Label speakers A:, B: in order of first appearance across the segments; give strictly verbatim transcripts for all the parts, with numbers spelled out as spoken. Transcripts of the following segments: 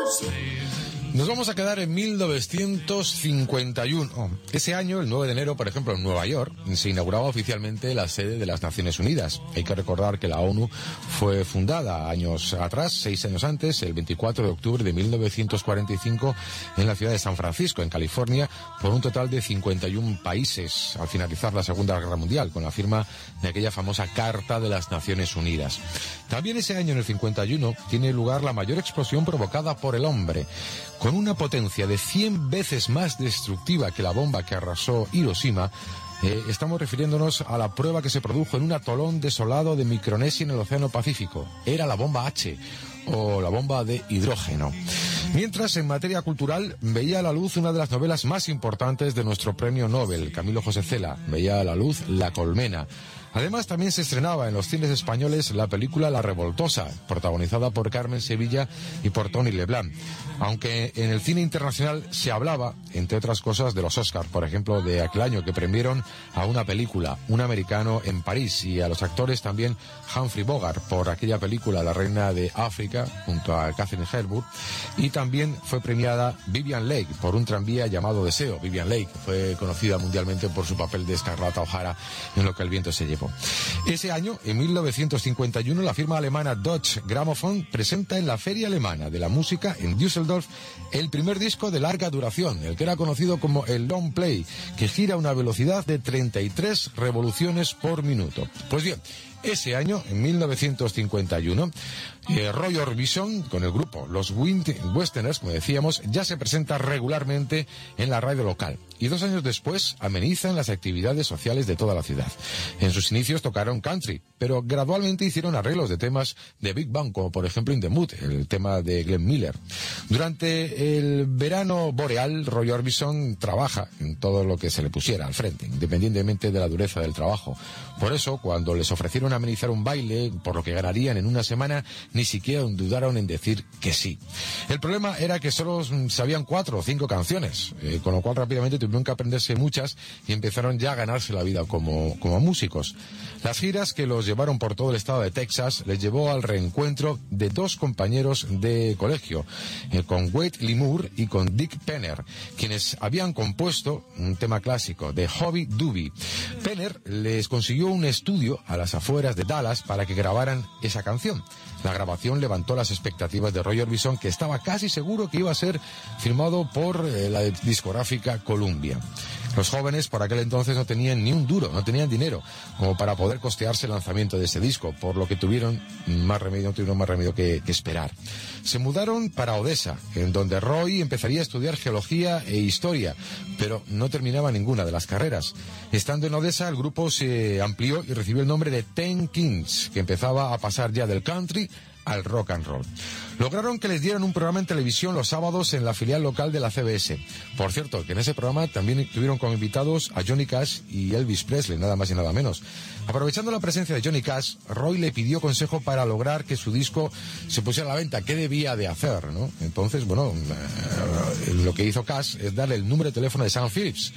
A: Nos vamos a quedar en mil novecientos cincuenta y uno. Ese año, el nueve de enero, por ejemplo, en Nueva York, se inauguraba oficialmente la sede de las Naciones Unidas. Hay que recordar que la ONU fue fundada años atrás, seis años antes, el veinticuatro de octubre de mil novecientos cuarenta y cinco, en la ciudad de San Francisco, en California, por un total de cincuenta y uno países, al finalizar la Segunda Guerra Mundial, con la firma de aquella famosa Carta de las Naciones Unidas. También ese año, en el cincuenta y uno, tiene lugar la mayor explosión provocada por el hombre, con una potencia de cien veces más destructiva que la bomba que arrasó Hiroshima. Eh, estamos refiriéndonos a la prueba que se produjo en un atolón desolado de Micronesia en el Océano Pacífico. Era la bomba H, o la bomba de hidrógeno. Mientras, en materia cultural, veía a la luz una de las novelas más importantes de nuestro premio Nobel, Camilo José Cela. Veía a la luz La Colmena. Además, también se estrenaba en los cines españoles la película La Revoltosa, protagonizada por Carmen Sevilla y por Tony Leblanc. Aunque en el cine internacional se hablaba, entre otras cosas, de los Oscars, por ejemplo, de aquel año que premiaron a una película, Un americano en París, y a los actores también Humphrey Bogart por aquella película La Reina de África, junto a Catherine Hepburn, y también fue premiada Vivian Leigh por Un tranvía llamado Deseo. Vivian Leigh fue conocida mundialmente por su papel de Scarlett O'Hara en Lo que el viento se llevó. Ese año, en mil novecientos cincuenta y uno, la firma alemana Deutsche Grammophon presenta en la Feria Alemana de la Música en Düsseldorf el primer disco de larga duración, el que era conocido como el long play, que gira a una velocidad de treinta y tres revoluciones por minuto. Pues bien, ese año, en mil novecientos cincuenta y uno, eh, Roy Orbison, con el grupo Los Wind Westerners, como decíamos, ya se presenta regularmente en la radio local. Y dos años después amenizan las actividades sociales de toda la ciudad. En sus inicios tocaron country, pero gradualmente hicieron arreglos de temas de Big Band, como por ejemplo In the Mood, el tema de Glenn Miller. Durante el verano boreal, Roy Orbison trabaja en todo lo que se le pusiera al frente, independientemente de la dureza del trabajo. Por eso, cuando les ofrecieron amenizar un baile, por lo que ganarían en una semana, ni siquiera dudaron en decir que sí. El problema era que solo sabían cuatro o cinco canciones, eh, con lo cual rápidamente tuvieron que aprenderse muchas y empezaron ya a ganarse la vida como, como músicos. Las giras que los llevaron por todo el estado de Texas les llevó al reencuentro de dos compañeros de colegio, eh, con Wade Lee Moore y con Dick Penner, quienes habían compuesto un tema clásico de Hobby Dooby. Penner les consiguió un estudio a las afueras de Dallas para que grabaran esa canción. La grabación levantó las expectativas de Roy Orbison, que estaba casi seguro que iba a ser firmado por eh, la discográfica Columbia. Los jóvenes por aquel entonces no tenían ni un duro, no tenían dinero como para poder costearse el lanzamiento de ese disco, por lo que tuvieron más remedio, no tuvieron más remedio que, que esperar. Se mudaron para Odessa, en donde Roy empezaría a estudiar geología e historia, pero no terminaba ninguna de las carreras. Estando en Odessa, el grupo se amplió y recibió el nombre de Ten Kings, que empezaba a pasar ya del country al rock and roll. Lograron que les dieran un programa en televisión los sábados en la filial local de la C B S. Por cierto, que en ese programa también tuvieron como invitados a Johnny Cash y Elvis Presley, nada más y nada menos. Aprovechando la presencia de Johnny Cash, Roy le pidió consejo para lograr que su disco se pusiera a la venta. ¿Qué debía de hacer, no? Entonces, bueno, eh, lo que hizo Cash es darle el número de teléfono de Sam Phillips,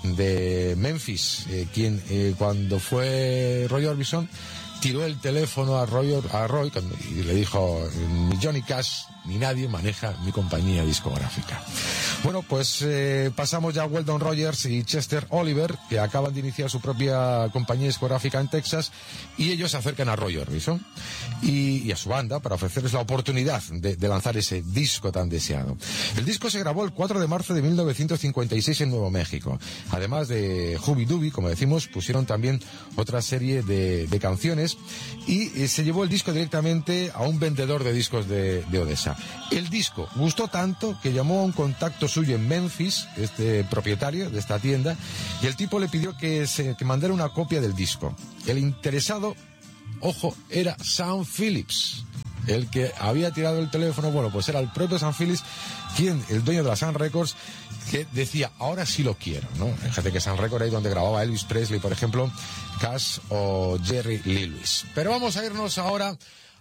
A: de Memphis, eh, quien eh, cuando fue Roy Orbison tiró el teléfono a Roy, a Roy y le dijo: ni Johnny Cash ni nadie maneja mi compañía discográfica. Bueno, pues eh, pasamos ya a Weldon Rogers y Chester Oliver, que acaban de iniciar su propia compañía discográfica en Texas, y ellos se acercan a Roy Orbison y, y a su banda para ofrecerles la oportunidad de, de lanzar ese disco tan deseado. El disco se grabó el cuatro de marzo de mil novecientos cincuenta y seis en Nuevo México. Además de Hubby Dooby, como decimos, pusieron también otra serie de, de canciones, y eh, se llevó el disco directamente a un vendedor de discos de, de Odessa. El disco gustó tanto que llamó a un contacto suyo en Memphis, este propietario de esta tienda, y el tipo le pidió que, se, que mandara una copia del disco. El interesado, ojo, era Sam Phillips, el que había tirado el teléfono. Bueno, pues era el propio Sam Phillips, quien, el dueño de la Sun Records, que decía: ahora sí lo quiero, ¿no? Fíjate que Sun Records, ahí donde grababa Elvis Presley, por ejemplo, Cash o Jerry Lee Lewis. Pero vamos a irnos ahora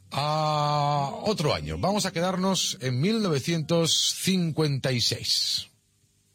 A: a otro año. Vamos a quedarnos en mil novecientos cincuenta y seis.